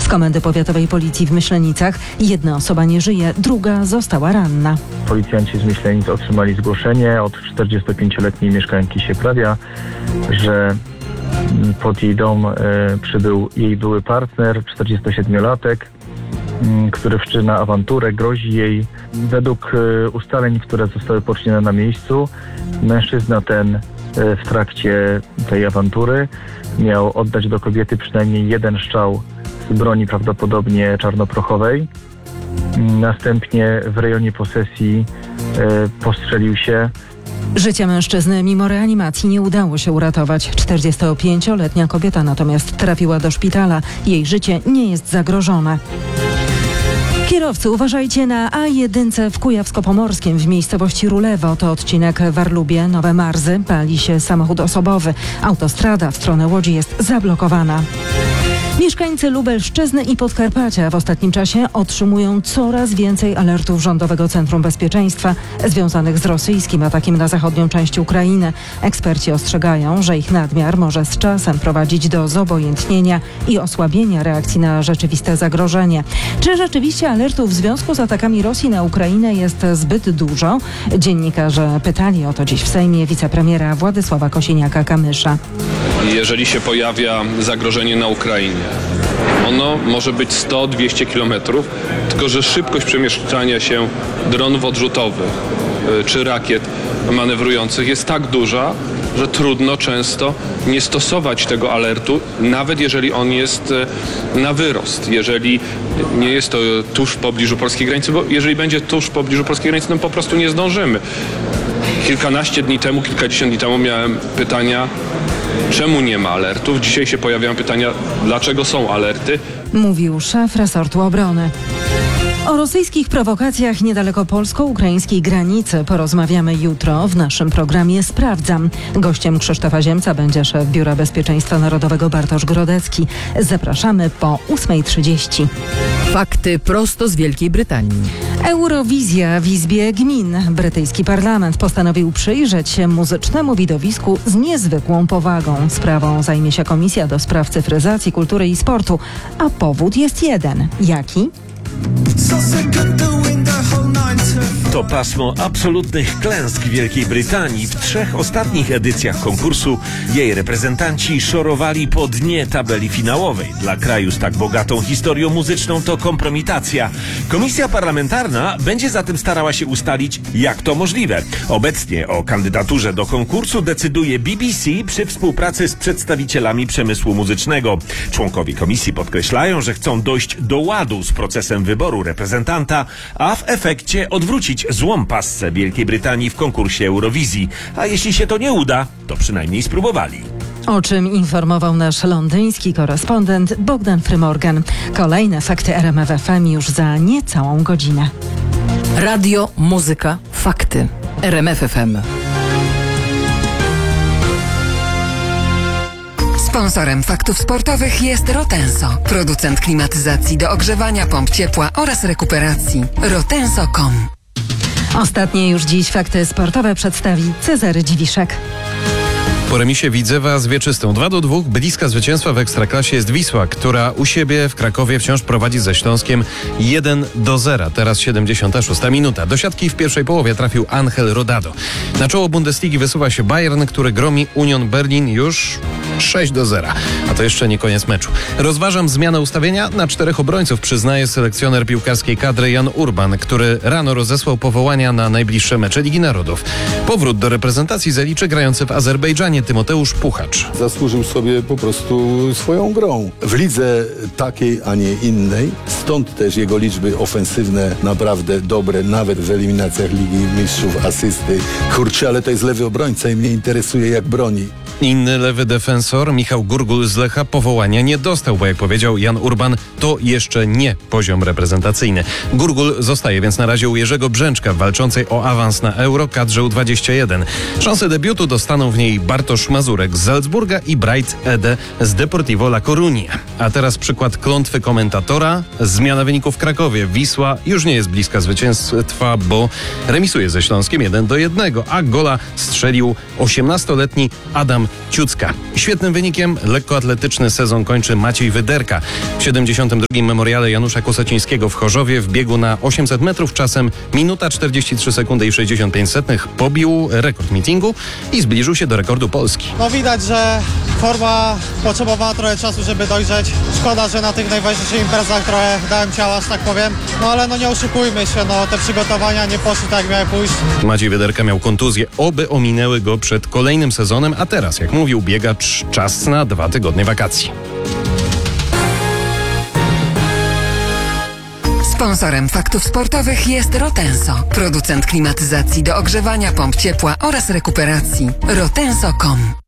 Z Komendy Powiatowej Policji w Myślenicach jedna osoba nie żyje, druga została ranna. Policjanci z Myślenic otrzymali zgłoszenie od 45-letniej mieszkanki Sieprawia, że pod jej dom przybył jej były partner, 47-latek, który wszczyna awanturę, grozi jej. Według ustaleń, które zostały poczynione na miejscu, mężczyzna ten w trakcie tej awantury miał oddać do kobiety przynajmniej jeden strzał z broni, prawdopodobnie czarnoprochowej. Następnie w rejonie posesji postrzelił się. Życia mężczyzny mimo reanimacji nie udało się uratować. 45-letnia kobieta natomiast trafiła do szpitala. Jej życie nie jest zagrożone. Kierowcy, uważajcie na A1 w Kujawsko-Pomorskim w miejscowości Rulewo. To odcinek Warlubie-Nowe Marzy. Pali się samochód osobowy. Autostrada w stronę Łodzi jest zablokowana. Mieszkańcy Lubelszczyzny i Podkarpacia w ostatnim czasie otrzymują coraz więcej alertów Rządowego Centrum Bezpieczeństwa związanych z rosyjskim atakiem na zachodnią część Ukrainy. Eksperci ostrzegają, że ich nadmiar może z czasem prowadzić do zobojętnienia i osłabienia reakcji na rzeczywiste zagrożenie. Czy rzeczywiście alertów w związku z atakami Rosji na Ukrainę jest zbyt dużo? Dziennikarze pytali o to dziś w Sejmie wicepremiera Władysława Kosiniaka-Kamysza. Jeżeli się pojawia zagrożenie na Ukrainie, ono może być 100-200 kilometrów, tylko że szybkość przemieszczania się dronów odrzutowych czy rakiet manewrujących jest tak duża, że trudno często nie stosować tego alertu, nawet jeżeli on jest na wyrost, jeżeli nie jest to tuż w pobliżu polskiej granicy, bo jeżeli będzie tuż w pobliżu polskiej granicy, no po prostu nie zdążymy. Kilkanaście dni temu, kilkadziesiąt dni temu miałem pytania, czemu nie ma alertów? Dzisiaj się pojawiają pytania, dlaczego są alerty? Mówił szef resortu obrony. O rosyjskich prowokacjach niedaleko polsko-ukraińskiej granicy porozmawiamy jutro w naszym programie Sprawdzam. Gościem Krzysztofa Ziemca będzie szef Biura Bezpieczeństwa Narodowego Bartosz Grodecki. Zapraszamy po 8:30. Fakty prosto z Wielkiej Brytanii. Eurowizja w Izbie Gmin. Brytyjski parlament postanowił przyjrzeć się muzycznemu widowisku z niezwykłą powagą. Sprawą zajmie się Komisja do Spraw Cyfryzacji, Kultury i Sportu. A powód jest jeden. Jaki? To pasmo absolutnych klęsk Wielkiej Brytanii. W 3 ostatnich edycjach konkursu jej reprezentanci szorowali po dnie tabeli finałowej. Dla kraju z tak bogatą historią muzyczną to kompromitacja. Komisja parlamentarna będzie zatem starała się ustalić, jak to możliwe. Obecnie o kandydaturze do konkursu decyduje BBC przy współpracy z przedstawicielami przemysłu muzycznego. Członkowie komisji podkreślają, że chcą dojść do ładu z procesem wyboru reprezentanta, a w efekcie odwrócić złą passę Wielkiej Brytanii w konkursie Eurowizji. A jeśli się to nie uda, to przynajmniej spróbowali. O czym informował nasz londyński korespondent Bogdan Frymorgan. Kolejne fakty RMF FM już za niecałą godzinę. Radio, muzyka, fakty. RMF FM. Sponsorem faktów sportowych jest Rotenso, producent klimatyzacji do ogrzewania, pomp ciepła oraz rekuperacji. Rotenso.com. Ostatnie już dziś fakty sportowe przedstawi Cezary Dziwiszek. Po remisie Widzewa z Wieczystą 2-2 bliska zwycięstwa w Ekstraklasie jest Wisła, która u siebie w Krakowie wciąż prowadzi ze Śląskiem 1-0. Teraz 76 minuta. Do siatki w pierwszej połowie trafił Angel Rodado. Na czoło Bundesligi wysuwa się Bayern, który gromi Union Berlin już 6-0. A to jeszcze nie koniec meczu. Rozważam zmianę ustawienia na 4 obrońców, przyznaje selekcjoner piłkarskiej kadry Jan Urban, który rano rozesłał powołania na najbliższe mecze Ligi Narodów. Powrót do reprezentacji zaliczy grający w Azerbejdżanie Tymoteusz Puchacz. Zasłużył sobie po prostu swoją grą. W lidze takiej, a nie innej. Stąd też jego liczby ofensywne naprawdę dobre, nawet w eliminacjach Ligi Mistrzów, asysty. Kurczę, ale to jest lewy obrońca i mnie interesuje, jak broni. Inny lewy defensor, Michał Gurgul z Lecha, powołania nie dostał, bo jak powiedział Jan Urban, to jeszcze nie poziom reprezentacyjny. Gurgul zostaje więc na razie u Jerzego Brzęczka w walczącej o awans na Euro kadrze U21. Szanse debiutu dostaną w niej Bartosz Mazurek z Salzburga i Bright Ede z Deportivo La Coruña. A teraz przykład klątwy komentatora. Zmiana wyników w Krakowie. Wisła już nie jest bliska zwycięstwa, bo remisuje ze Śląskiem 1-1, a gola strzelił 18-letni Adam Gdańskiem Ciucka. Świetnym wynikiem lekkoatletyczny sezon kończy Maciej Wyderka. W 72. memoriale Janusza Kosecińskiego w Chorzowie w biegu na 800 metrów czasem minuta 43 sekundy i 65 setnych pobił rekord meetingu i zbliżył się do rekordu Polski. No widać, że forma potrzebowała trochę czasu, żeby dojrzeć. Szkoda, że na tych najważniejszych imprezach trochę dałem ciała, że tak powiem. No ale no nie oszukujmy się, no te przygotowania nie poszły tak, jak miały pójść. Maciej Wyderka miał kontuzję, oby ominęły go przed kolejnym sezonem, a teraz, jak mówił biegacz, czas na 2 tygodnie wakacji. Sponsorem Faktów Sportowych jest Rotenso, producent klimatyzacji do ogrzewania, pomp ciepła oraz rekuperacji. Rotenso.com